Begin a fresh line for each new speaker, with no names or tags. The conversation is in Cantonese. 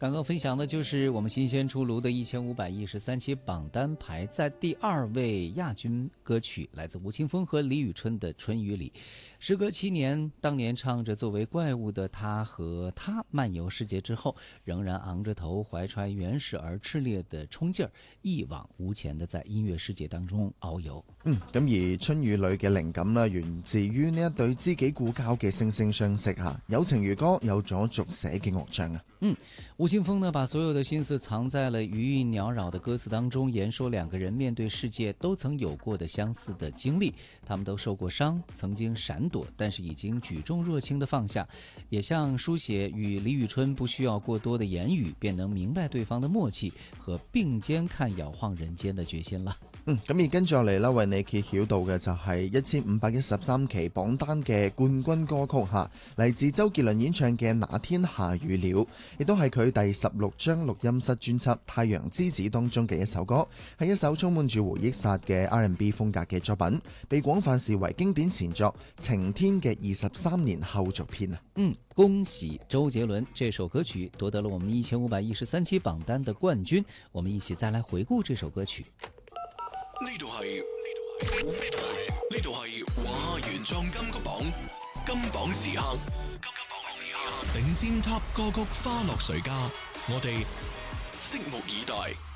刚刚分享的就是我们新鲜出炉的1513期榜单排在第2位亚军歌曲，来自吴青峰和李宇春的《春雨里》。时隔7年，当年唱着作为怪物的他和他漫游世界之后，仍然昂着头，怀揣原始而炽烈的冲劲儿，一往無前的在音樂世界當中遨遊。
咁而春雨裏嘅靈感啦，源自於呢一對知己故交嘅惺惺相惜嚇，有情如歌，有咗續寫嘅樂章啊。
吴青峰呢，把所有的心思藏在了余韻袅擾的歌詞當中，言說兩個人面對世界都曾有過的相似的經歷，他們都受過傷，曾經閃躲，但是已經舉重若輕的放下，也像書寫與李宇春不需要過多的言語，便能明白對方的默契和並肩看搖晃人間的決心了。
咁而跟住落嚟啦，為你揭曉到嘅就係1513期榜單嘅冠軍歌曲嚇，嚟自周杰倫演唱嘅《那天下雨了》，亦都係佢第16張錄音室專輯《太陽之子》當中嘅一首歌，係一首充滿住回憶殺嘅 R&B 風格嘅作品，被廣泛視為經典前作《晴天》嘅23年後續篇啊。
恭喜周杰倫，這首歌曲奪得了我們1513期榜單的冠軍。我們一起再來回顧這首歌曲。
呢度係華夏原創金曲榜金榜時刻，頂尖 Top 歌曲花落誰家，我哋拭目以待。